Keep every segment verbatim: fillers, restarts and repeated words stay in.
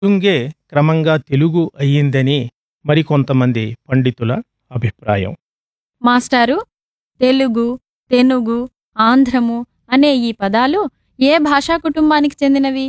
తుంగే క్రమంగా తెలుగు అయ్యిందని మరికొంతమంది పండితుల అభిప్రాయం. మాస్టారు, తెలుగు, తెనుగు, ఆంధ్రము అనే ఈ పదాలు ఏ భాషా కుటుంబానికి చెందినవి?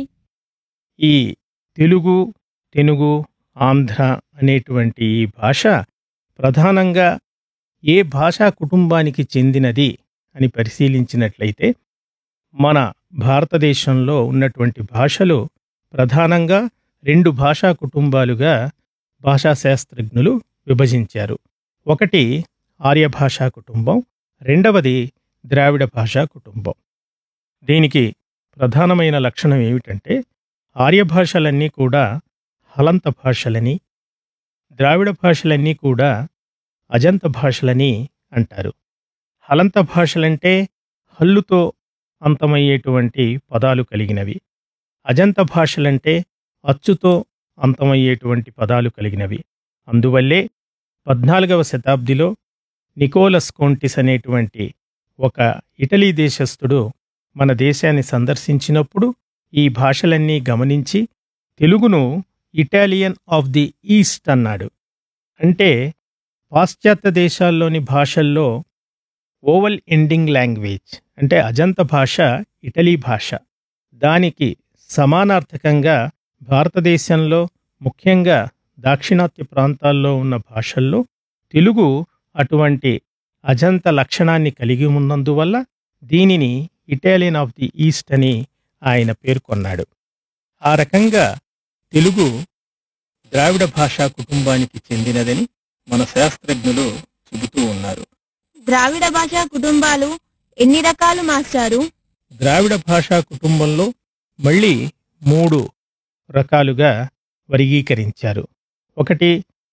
ఈ తెలుగు, తెనుగు, ఆంధ్ర అనేటువంటి ఈ భాష ప్రధానంగా ఏ భాషా కుటుంబానికి చెందినది అని పరిశీలించినట్లయితే మన భారతదేశంలో ఉన్నటువంటి భాషలు ప్రధానంగా రెండు భాషా కుటుంబాలుగా భాషాశాస్త్రజ్ఞులు విభజించారు. ఒకటి ఆర్య భాషా కుటుంబం, రెండవది ద్రావిడ భాషా కుటుంబం. దీనికి ప్రధానమైన లక్షణం ఏమిటంటే ఆర్య భాషలన్నీ కూడా హలంత భాషలని, ద్రావిడ భాషలన్నీ కూడా అజంత భాషలని అంటారు. హలంత భాషలంటే హల్లుతో అంతమయ్యేటువంటి పదాలు కలిగినవి. అజంత భాషలంటే అచ్చుతో అంతమయ్యేటువంటి పదాలు కలిగినవి. అందువల్లే పద్నాలుగవ శతాబ్దిలో నికోలస్ కోంటిస్ అనేటువంటి ఒక ఇటలీ దేశస్థుడు మన దేశాన్ని సందర్శించినప్పుడు ఈ భాషలన్నీ గమనించి తెలుగును ఇటాలియన్ ఆఫ్ ది ఈస్ట్ అన్నాడు. అంటే పాశ్చాత్య దేశాల్లోని భాషల్లో ఓవల్ ఎండింగ్ లాంగ్వేజ్ అంటే అజంత భాష ఇటలీ భాష. దానికి సమానార్థకంగా భారతదేశంలో ముఖ్యంగా దాక్షిణాత్య ప్రాంతాల్లో ఉన్న భాషల్లో తెలుగు అటువంటి అజంత లక్షణాన్ని కలిగి ఉన్నందువల్ల దీనిని ఇటాలియన్ ఆఫ్ ది ఈస్ట్ అని ఆయన పేర్కొన్నాడు. ఆ రకంగా తెలుగు ద్రావిడ భాషా కుటుంబానికి చెందినదని మన శాస్త్రజ్ఞులు చెబుతూ ఉన్నారు. ద్రావిడ భాషా కుటుంబాలు ఎన్ని రకాలు మాస్టారు? ద్రావిడ భాషా కుటుంబంలో మళ్ళీ మూడు రకాలుగా వర్గీకరించారు. ఒకటి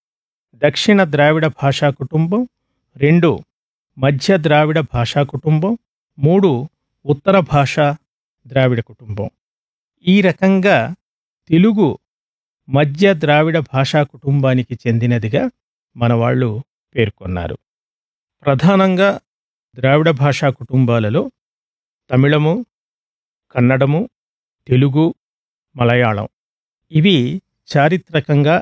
దక్షిణ ద్రావిడ భాషా కుటుంబం, రెండు మధ్య ద్రావిడ భాషా కుటుంబం, మూడు ఉత్తర భాషా ద్రావిడ కుటుంబం. ఈ రకంగా తెలుగు మధ్య ద్రావిడ భాషా కుటుంబానికి చెందినదిగా మనవాళ్ళు పేర్కొన్నారు. ప్రధానంగా ద్రావిడ భాషా కుటుంబాలలో తమిళము, కన్నడము, తెలుగు, మలయాళం ఇవి చారిత్రకంగా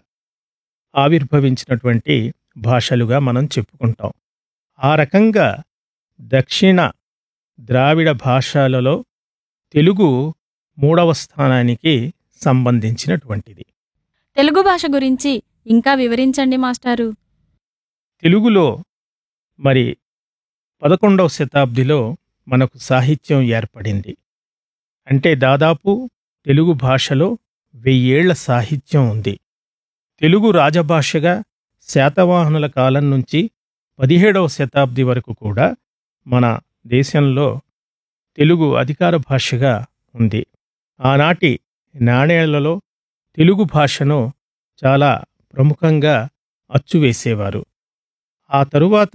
ఆవిర్భవించినటువంటి భాషలుగా మనం చెప్పుకుంటాం. ఆ రకంగా దక్షిణ ద్రావిడ భాషలలో తెలుగు మూడవ స్థానానికి సంబంధించినటువంటిది. తెలుగు భాష గురించి ఇంకా వివరించండి మాస్టారు. తెలుగులో మరి పదకొండవ శతాబ్దిలో మనకు సాహిత్యం ఏర్పడింది. అంటే దాదాపు తెలుగు భాషలో వెయ్యేళ్ల సాహిత్యం ఉంది. తెలుగు రాజభాషగా శాతవాహనుల కాలం నుంచి పదిహేడవ శతాబ్ది వరకు కూడా మన దేశంలో తెలుగు అధికార భాషగా ఉంది. ఆనాటి నాణేళ్లలో తెలుగు భాషను చాలా ప్రముఖంగా అచ్చువేసేవారు. ఆ తరువాత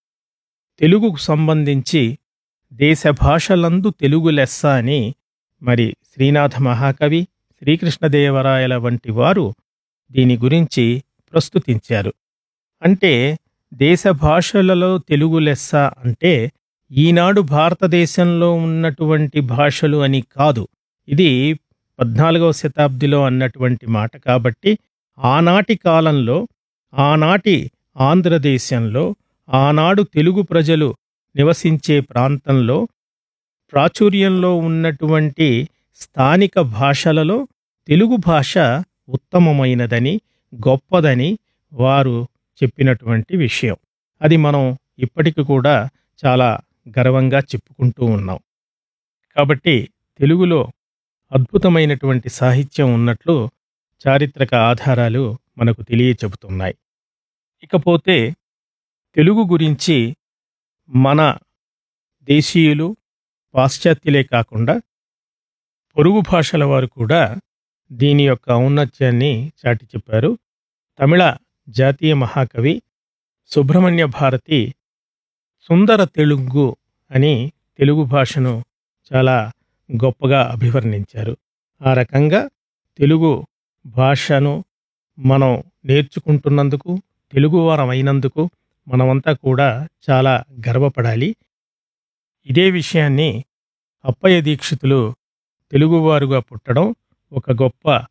తెలుగుకు సంబంధించి దేశ భాషలందు తెలుగు లెస్స అని మరి శ్రీనాథ మహాకవి, శ్రీకృష్ణదేవరాయల వంటి వారు దీని గురించి ప్రస్తుతించారు. అంటే దేశ భాషలలో తెలుగు లెస్స అంటే ఈనాడు భారతదేశంలో ఉన్నటువంటి భాషలు అని కాదు. ఇది పద్నాలుగవ శతాబ్దిలో అన్నటువంటి మాట కాబట్టి ఆనాటి కాలంలో ఆనాటి ఆంధ్రదేశంలో ఆనాడు తెలుగు ప్రజలు నివసించే ప్రాంతంలో ప్రాచుర్యంలో ఉన్నటువంటి స్థానిక భాషలలో తెలుగు భాష ఉత్తమమైనదని, గొప్పదని వారు చెప్పినటువంటి విషయం. అది మనం ఇప్పటికి కూడా చాలా గర్వంగా చెప్పుకుంటూ ఉన్నాం. కాబట్టి తెలుగులో అద్భుతమైనటువంటి సాహిత్యం ఉన్నట్లు చారిత్రక ఆధారాలు మనకు తెలియచెబుతున్నాయి. ఇకపోతే తెలుగు గురించి మన దేశీయులు, పాశ్చాత్యులే కాకుండా పొరుగు భాషల వారు కూడా దీని యొక్క ఔన్నత్యాన్ని చాటి చెప్పారు. తమిళ జాతీయ మహాకవి సుబ్రహ్మణ్య భారతి సుందర తెలుగు అని తెలుగు భాషను చాలా గొప్పగా అభివర్ణించారు. ఆ రకంగా తెలుగు భాషను మనం నేర్చుకుంటున్నందుకు, తెలుగువారం అయినందుకు మనమంతా కూడా చాలా గర్వపడాలి. ఇదే విషయాన్ని అప్పయ్య దీక్షితులు తెలుగువారుగా పుట్టడం ఒక గొప్ప